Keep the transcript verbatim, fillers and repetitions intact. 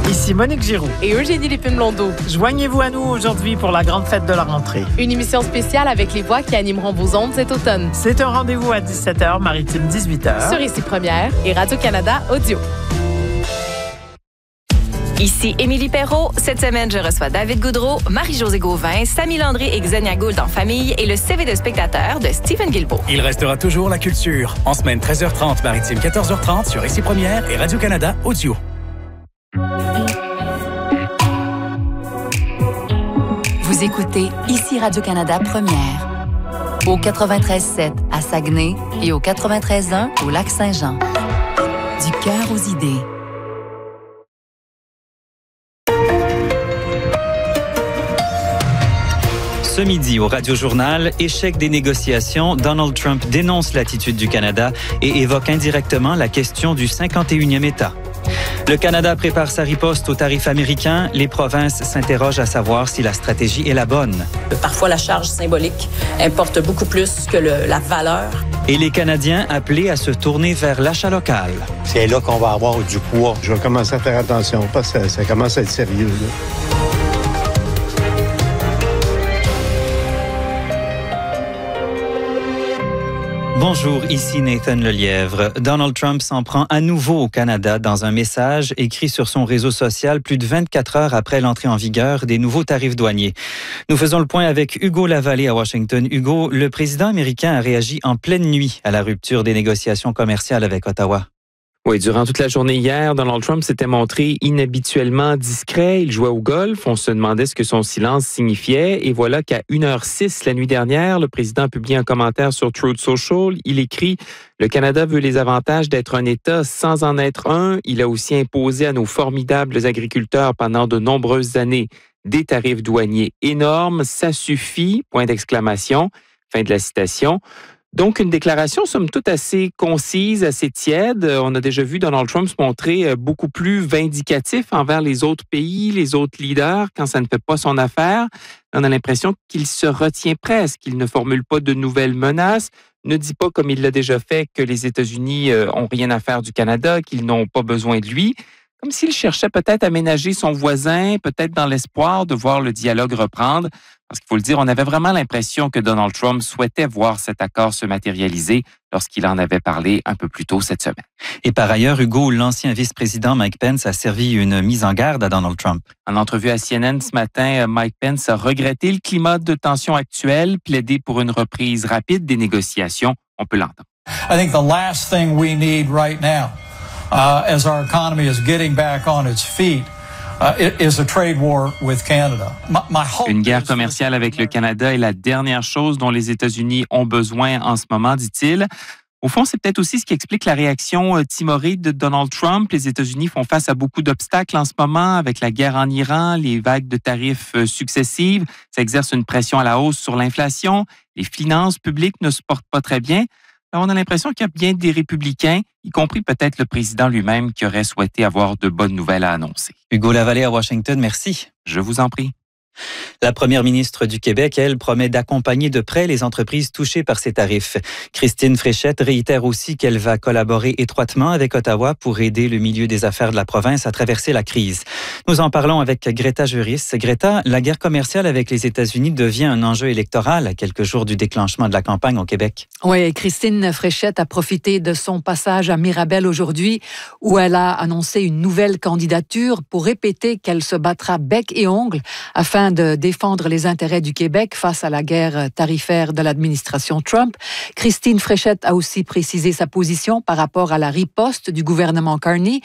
Ici Monique Giroux et Eugénie Lépine-Blondeau. Joignez-vous à nous aujourd'hui pour la grande fête de la rentrée. Une émission spéciale avec les voix qui animeront vos ondes cet automne. C'est un rendez-vous à dix-sept heures, maritime dix-huit heures. Sur Ici Première et Radio-Canada Audio. Ici Émilie Perrault. Cette semaine, je reçois David Goudreau, Marie-Josée Gauvin, Samy Landry et Xenia Gould en famille et le C V de spectateur de Stephen Guilbeault. Il restera toujours la culture. En semaine treize heures trente, maritime quatorze heures trente sur Ici Première et Radio-Canada Audio. Vous écoutez Ici Radio-Canada Première. Au quatre-vingt-treize sept à Saguenay et au quatre-vingt-treize un au Lac-Saint-Jean. Du cœur aux idées. Ce midi, au Radio-Journal, échec des négociations, Donald Trump dénonce l'attitude du Canada et évoque indirectement la question du cinquante et unième État. Le Canada prépare sa riposte aux tarifs américains. Les provinces s'interrogent à savoir si la stratégie est la bonne. Parfois, la charge symbolique importe beaucoup plus que le, la valeur. Et les Canadiens appelés à se tourner vers l'achat local. C'est là qu'on va avoir du poids. Je vais commencer à faire attention parce que ça, ça commence à être sérieux, là. Bonjour, ici Nathan Lelièvre. Donald Trump s'en prend à nouveau au Canada dans un message écrit sur son réseau social plus de vingt-quatre heures après l'entrée en vigueur des nouveaux tarifs douaniers. Nous faisons le point avec Hugo Lavallée à Washington. Hugo, le président américain a réagi en pleine nuit à la rupture des négociations commerciales avec Ottawa. Oui, durant toute la journée hier, Donald Trump s'était montré inhabituellement discret. Il jouait au golf. On se demandait ce que son silence signifiait. Et voilà qu'à une heure six la nuit dernière, le président a publié un commentaire sur Truth Social. Il écrit « Le Canada veut les avantages d'être un État sans en être un. Il a aussi imposé à nos formidables agriculteurs pendant de nombreuses années des tarifs douaniers énormes. Ça suffit. » Point d'exclamation. Fin de la citation. Donc, une déclaration, somme toute, assez concise, assez tiède. On a déjà vu Donald Trump se montrer beaucoup plus vindicatif envers les autres pays, les autres leaders, quand ça ne fait pas son affaire. On a l'impression qu'il se retient presque, qu'il ne formule pas de nouvelles menaces, ne dit pas, comme il l'a déjà fait, que les États-Unis ont rien à faire du Canada, qu'ils n'ont pas besoin de lui. Comme s'il cherchait peut-être à ménager son voisin, peut-être dans l'espoir de voir le dialogue reprendre. Parce qu'il faut le dire, on avait vraiment l'impression que Donald Trump souhaitait voir cet accord se matérialiser lorsqu'il en avait parlé un peu plus tôt cette semaine. Et par ailleurs, Hugo, l'ancien vice-président Mike Pence a servi une mise en garde à Donald Trump. En entrevue à C N N ce matin, Mike Pence a regretté le climat de tension actuel, plaidé pour une reprise rapide des négociations. On peut l'entendre. I think the last thing we need right now, uh, as our economy is getting back on its feet, Uh, is a trade war with Canada. My, my hope Une guerre commerciale avec le Canada est la dernière chose dont les États-Unis ont besoin en ce moment, dit-il. Au fond, c'est peut-être aussi ce qui explique la réaction timorée de Donald Trump. Les États-Unis font face à beaucoup d'obstacles en ce moment avec la guerre en Iran, les vagues de tarifs successives. Ça exerce une pression à la hausse sur l'inflation. Les finances publiques ne se portent pas très bien. Alors, on a l'impression qu'il y a bien des républicains, y compris peut-être le président lui-même, qui aurait souhaité avoir de bonnes nouvelles à annoncer. Hugo Lavallée à Washington, merci. Je vous en prie. La première ministre du Québec, elle, promet d'accompagner de près les entreprises touchées par ces tarifs. Christine Fréchette réitère aussi qu'elle va collaborer étroitement avec Ottawa pour aider le milieu des affaires de la province à traverser la crise. Nous en parlons avec Greta Juris. Greta, la guerre commerciale avec les États-Unis devient un enjeu électoral à quelques jours du déclenchement de la campagne au Québec. Oui, Christine Fréchette a profité de son passage à Mirabel aujourd'hui où elle a annoncé une nouvelle candidature pour répéter qu'elle se battra bec et ongle afin de défendre les intérêts du Québec face à la guerre tarifaire de l'administration Trump. Christine Fréchette a aussi précisé sa position par rapport à la riposte du gouvernement Carney